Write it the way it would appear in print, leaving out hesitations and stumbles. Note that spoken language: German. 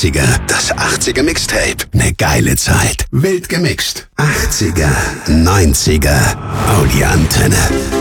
90er. Das 80er Mixtape. Ne geile Zeit. Wild gemixt. 80er, 90er. Audi Antenne.